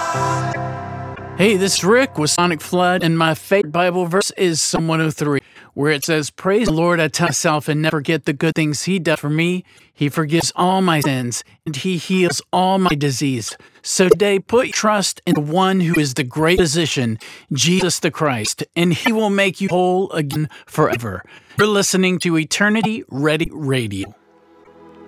Hey, this is Rick with Sonic Flood, and my favorite Bible verse is Psalm 103, where it says, "Praise the Lord, I tell myself, and never forget the good things He does for me. He forgives all my sins, and He heals all my disease." So today, put your trust in the one who is the great physician, Jesus the Christ, and He will make you whole again forever. You're listening to Eternity Ready Radio.